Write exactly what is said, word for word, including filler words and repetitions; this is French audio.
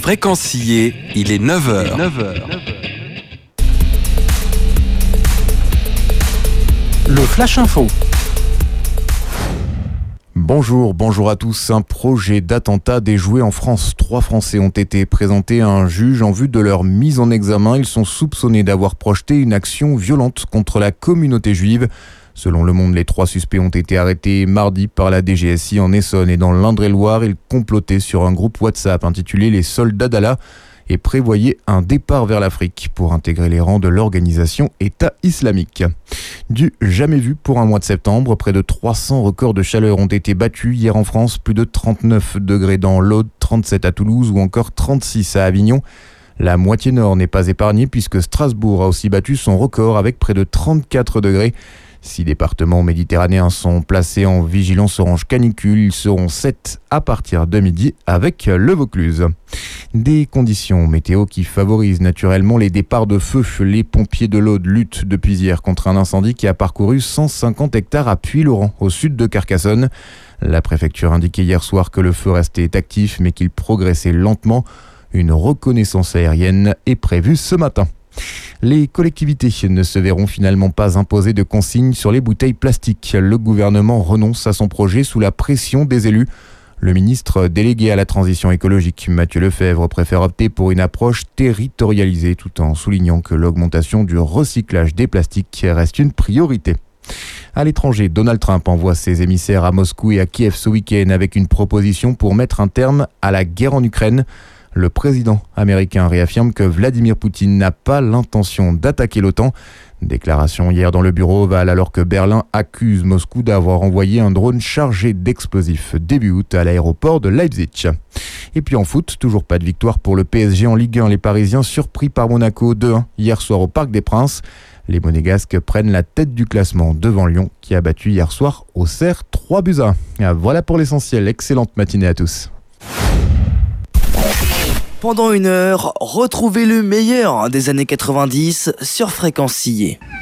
Fréquencier, il est neuf heures. Le Flash Info. Bonjour, bonjour à tous. Un projet d'attentat déjoué en France. Trois Français ont été présentés à un juge en vue de leur mise en examen. Ils sont soupçonnés d'avoir projeté une action violente contre la communauté juive. Selon Le Monde, les trois suspects ont été arrêtés mardi par la D G S I en Essonne et dans l'Indre-et-Loire. Ils complotaient sur un groupe WhatsApp intitulé « Les soldats d'Allah » et prévoyaient un départ vers l'Afrique pour intégrer les rangs de l'organisation État islamique. Du jamais vu pour un mois de septembre, près de trois cents records de chaleur ont été battus hier en France, plus de trente-neuf degrés dans l'Aude, trente-sept à Toulouse ou encore trente-six à Avignon. La moitié nord n'est pas épargnée puisque Strasbourg a aussi battu son record avec près de trente-quatre degrés. Six départements méditerranéens sont placés en vigilance orange canicule. Ils seront sept à partir de midi avec le Vaucluse. Des conditions météo qui favorisent naturellement les départs de feu. Les pompiers de l'Aude luttent depuis hier contre un incendie qui a parcouru cent cinquante hectares à Puylaurens, au sud de Carcassonne. La préfecture indiquait hier soir que le feu restait actif mais qu'il progressait lentement. Une reconnaissance aérienne est prévue ce matin. Les collectivités ne se verront finalement pas imposer de consignes sur les bouteilles plastiques. Le gouvernement renonce à son projet sous la pression des élus. Le ministre délégué à la transition écologique, Mathieu Lefèvre, préfère opter pour une approche territorialisée tout en soulignant que l'augmentation du recyclage des plastiques reste une priorité. À l'étranger, Donald Trump envoie ses émissaires à Moscou et à Kiev ce week-end avec une proposition pour mettre un terme à la guerre en Ukraine. Le président américain réaffirme que Vladimir Poutine n'a pas l'intention d'attaquer l'OTAN. Déclaration hier dans le bureau Oval alors que Berlin accuse Moscou d'avoir envoyé un drone chargé d'explosifs début août à l'aéroport de Leipzig. Et puis en foot, toujours pas de victoire pour le P S G en Ligue un. Les Parisiens surpris par Monaco deux un hier soir au Parc des Princes. Les Monégasques prennent la tête du classement devant Lyon qui a battu hier soir Auxerre trois buts à un. Voilà pour l'essentiel. Excellente matinée à tous. Pendant une heure, retrouvez le meilleur des années quatre-vingt-dix sur Fréquencier.